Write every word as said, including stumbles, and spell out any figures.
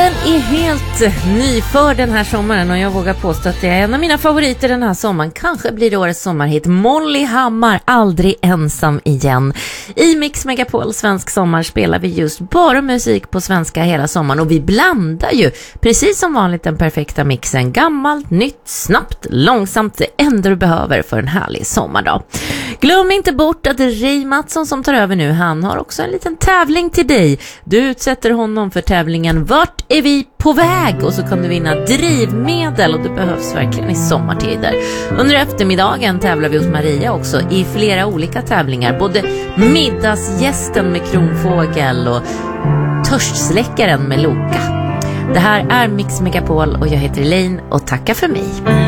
Den är helt ny för den här sommaren och jag vågar påstå att det är en av mina favoriter den här sommaren. Kanske blir det årets sommarhit. Molly Hammar, Aldrig ensam igen. I Mix Megapol Svensk sommar spelar vi just bara musik på svenska hela sommaren och vi blandar ju precis som vanligt den perfekta mixen. Gammalt, nytt, snabbt, långsamt, det enda du behöver för en härlig sommardag. Glöm inte bort att Ray Mattsson som tar över nu, han har också en liten tävling till dig. Du utsätter honom för tävlingen Vart är vi på väg? Och så kan du vinna drivmedel och det behövs verkligen i sommartider. Under eftermiddagen tävlar vi hos Maria också i flera olika tävlingar. Både middagsgästen med kronfågel och törstsläckaren med Loka. Det här är Mix Megapol och jag heter Elaine och tackar för mig.